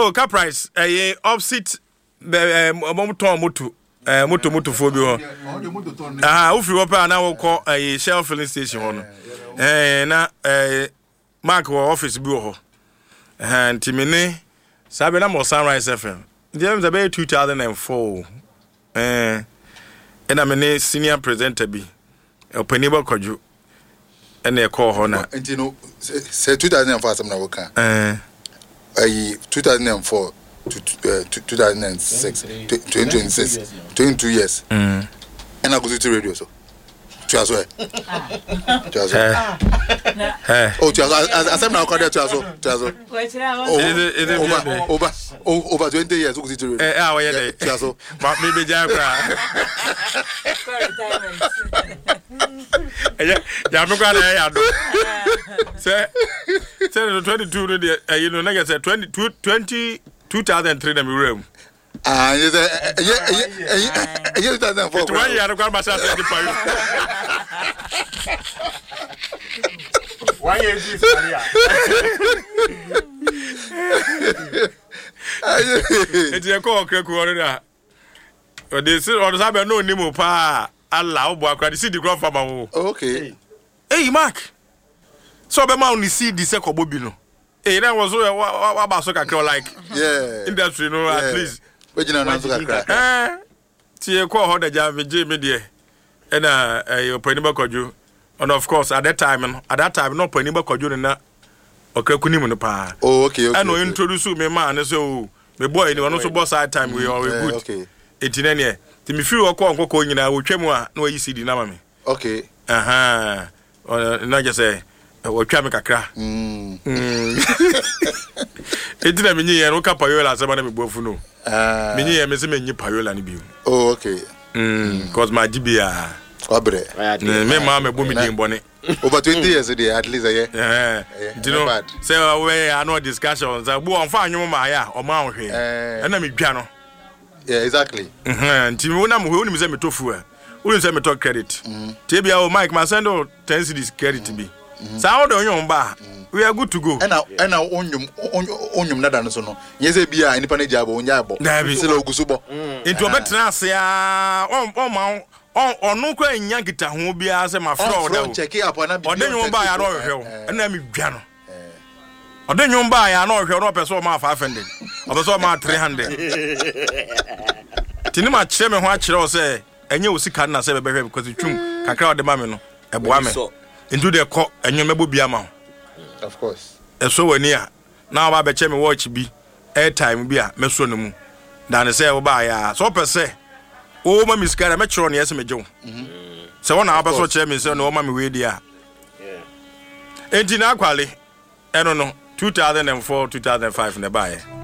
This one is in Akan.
Oh, car price opposite moto for bi ho. Ufi wo pa na wo call Shell filling station ho no. Na Mark wo office bi ho. Timini sabe na mo Sunrise FM. James about 2004. And I'm a senior presenter bi. Openiba Koju. And they call her now. And you know, say 2004 something I work. 2004 to 2006, 2026, 22 years. And I go to radio so. Oh, I said now call over 20 years. Maybe say 22 you know nigga say 2003 na me room. You say you 2004. Why you are going to say why you this Maria? It's a call kreku order. They say or sabe no nimo pa Allah obo akwa see the grand farmer. Okay. Hey Mark. So be ma only see the sekobo bi no. Hey that was what about so kakra like. Yeah. Industry you know at least. We jina na so kakra. Tie call ho da ja me dey. And Openiba Koju. And of course at that time no Openiba Koju na okrakuni mu no pa. Oh okay. And no introduce me man so me boy ni one so boss side time we are good. Okay. Etinene. Ti me feel okọ nkoko nyina wo twam a na wayi CD na ma me. Okay. Na just say wo twa me kakra. Etina me nyi no ka payola asema na me bofu no. Me nyi me se me nyi payola ni bi. Oh okay. Cause my GBA. Obre. Me mama bo me din bone. Over 20 years at least you know. Say we are no discussions. Bo on fa anwom ma ya o ma hwe. Na me dwa no. Yeah, exactly. Nti wo na mo hwe uni me se me tofu a. Uni se me talk credit. Ti bia o Mike ma send 10 cedis credit bi. Sa wo do nyom ba. We are good to go. And onyum nada no so no. Yese bia enipa na jabo onya abo. Se la ogusubo. Into obetra ase a onu kwa nya gita ho bia se ma fraud o. Check up na bi. Odenyo ba ya no hwe o. Na me dwa no. Odenyo ba ya no hwe no person ma 500. Obeso ma 300. Tini ma kire me ho a kire o se enye osika na se bebehwe because twum kakra o de ma me no. Eboa me. Into the call enyo mebo bia ma. Of course. So when ya now ba be che me watch bi airtime bi a me so no mu dan say wo ba ya so per se o ma miskara me chiro ne yesi me jew se wona ba so che me se no o ma me we dia enti na akwale eno no 2004 2005 ne ba ye